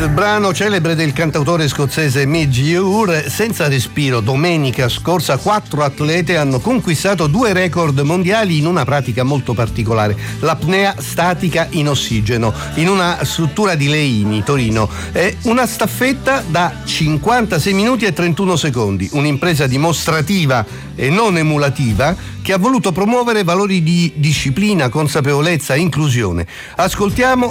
brano celebre del cantautore scozzese Midge Ure. Senza respiro, domenica scorsa 4 atlete hanno conquistato 2 record mondiali in una pratica molto particolare: l'apnea statica in ossigeno, in una struttura di Leini, Torino. È una staffetta da 56 minuti e 31 secondi, un'impresa dimostrativa e non emulativa che ha voluto promuovere valori di disciplina, consapevolezza e inclusione. Ascoltiamo